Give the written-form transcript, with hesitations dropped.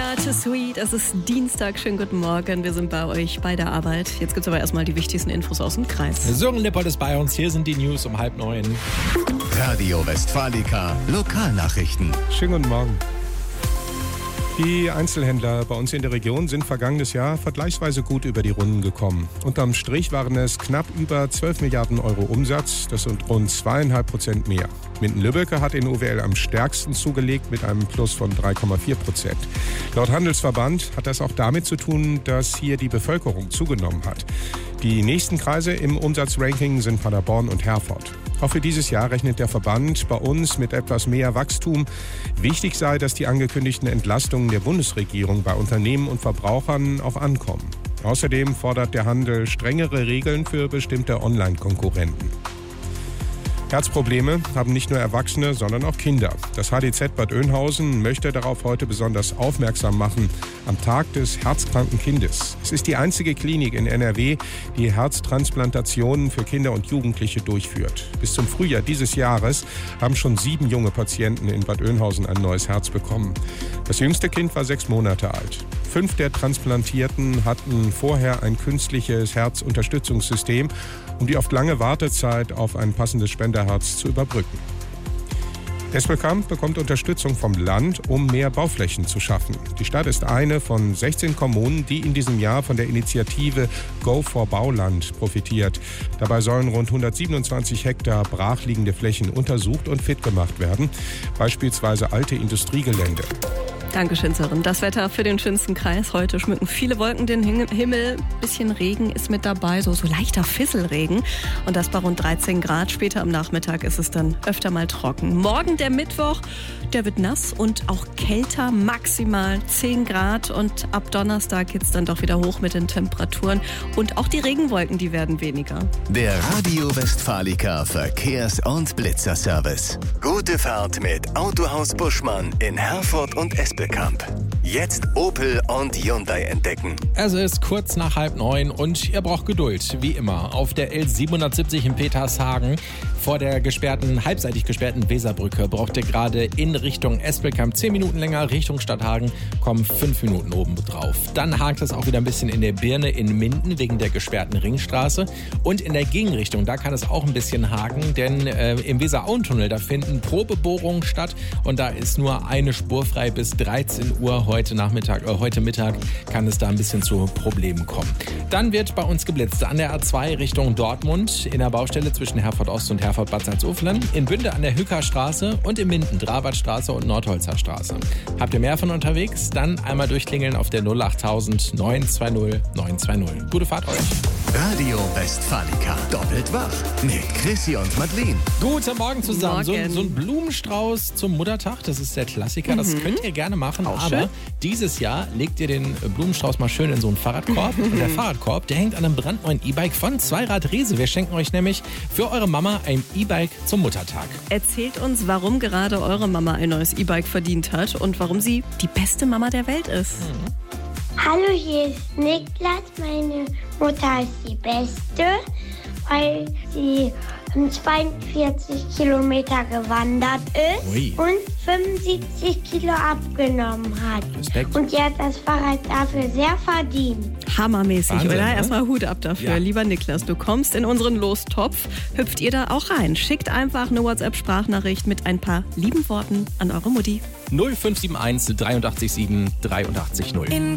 Far Too Sweet. Es ist Dienstag. Schönen guten Morgen. Wir sind bei euch bei der Arbeit. Jetzt gibt es aber erstmal die wichtigsten Infos aus dem Kreis. Sören Lippold ist bei uns. Hier sind die News um 8:30. Radio Westfalica Lokalnachrichten. Schönen guten Morgen. Die Einzelhändler bei uns in der Region sind vergangenes Jahr vergleichsweise gut über die Runden gekommen. Unterm Strich waren es knapp über 12 Milliarden Euro Umsatz. Das sind rund 2,5% mehr. Minden-Lübbecke hat in OWL am stärksten zugelegt mit einem Plus von 3,4%. Laut Handelsverband hat das auch damit zu tun, dass hier die Bevölkerung zugenommen hat. Die nächsten Kreise im Umsatzranking sind Paderborn und Herford. Auch für dieses Jahr rechnet der Verband bei uns mit etwas mehr Wachstum. Wichtig sei, dass die angekündigten Entlastungen der Bundesregierung bei Unternehmen und Verbrauchern auch ankommen. Außerdem fordert der Handel strengere Regeln für bestimmte Online-Konkurrenten. Herzprobleme haben nicht nur Erwachsene, sondern auch Kinder. Das HDZ Bad Oeynhausen möchte darauf heute besonders aufmerksam machen, am Tag des herzkranken Kindes. Es ist die einzige Klinik in NRW, die Herztransplantationen für Kinder und Jugendliche durchführt. Bis zum Frühjahr dieses Jahres haben schon 7 junge Patienten in Bad Oeynhausen ein neues Herz bekommen. Das jüngste Kind war 6 Monate alt. 5 der Transplantierten hatten vorher ein künstliches Herzunterstützungssystem, um die oft lange Wartezeit auf ein passendes Spenderherz zu überbrücken. Espelkamp bekommt Unterstützung vom Land, um mehr Bauflächen zu schaffen. Die Stadt ist eine von 16 Kommunen, die in diesem Jahr von der Initiative Go for Bauland profitiert. Dabei sollen rund 127 Hektar brachliegende Flächen untersucht und fit gemacht werden, beispielsweise alte Industriegelände. Dankeschön, Sören. Das Wetter für den schönsten Kreis. Heute schmücken viele Wolken den Himmel. Bisschen Regen ist mit dabei, so leichter Fisselregen. Und das bei rund 13 Grad. Später am Nachmittag ist es dann öfter mal trocken. Morgen der Mittwoch, der wird nass und auch kälter. Maximal 10 Grad. Und ab Donnerstag geht es dann doch wieder hoch mit den Temperaturen. Und auch die Regenwolken, die werden weniger. Der Radio Westfalica Verkehrs- und Blitzerservice. Gute Fahrt mit Autohaus Buschmann in Herford und Espelkamp. Jetzt Opel und Hyundai entdecken. Es ist kurz nach 8:30 und ihr braucht Geduld, wie immer. Auf der L770 in Petershagen vor der halbseitig gesperrten Weserbrücke braucht ihr gerade in Richtung Espelkamp 10 Minuten länger, Richtung Stadthagen kommen 5 Minuten oben drauf. Dann hakt es auch wieder ein bisschen in der Birne in Minden wegen der gesperrten Ringstraße. Und in der Gegenrichtung, da kann es auch ein bisschen haken, denn im Weser-Auen-Tunnel, da finden Probebohrungen statt und da ist nur eine Spur frei bis 13 Uhr heute Mittag kann es da ein bisschen zu Problemen kommen. Dann wird bei uns geblitzt an der A2 Richtung Dortmund, in der Baustelle zwischen Herford Ost und Herford Bad Salzuflen, in Bünde an der Hückerstraße und in Minden Drabartstraße und Nordholzer Straße. Habt ihr mehr von unterwegs? Dann einmal durchklingeln auf der 08000 920 920. Gute Fahrt euch. Radio Westfalica doppelt wach mit Chrissy und Madeleine. Guten Morgen zusammen. Morgen. So ein Blumenstrauß zum Muttertag, das ist der Klassiker. Das könnt ihr gerne machen, Auch aber schön. dieses Jahr legt ihr den Blumenstrauß mal schön in so einen Fahrradkorb. Und der Fahrradkorb, der hängt an einem brandneuen E-Bike von Zweirad Rese. Wir schenken euch nämlich für eure Mama ein E-Bike zum Muttertag. Erzählt uns, warum gerade eure Mama ein neues E-Bike verdient hat und warum sie die beste Mama der Welt ist. Hallo, hier ist Niklas. Meine Mutter ist die Beste, weil sie 42 Kilometer gewandert ist Ui. und 75 Kilo abgenommen hat. Respekt. Und sie hat das Fahrrad dafür sehr verdient. Hammermäßig, Wahnsinn, oder? ne? Erstmal Hut ab dafür. Ja. Lieber Niklas, du kommst in unseren Lostopf. Hüpft ihr da auch rein? Schickt einfach eine WhatsApp-Sprachnachricht mit ein paar lieben Worten an eure Mutti. 0571 837 880.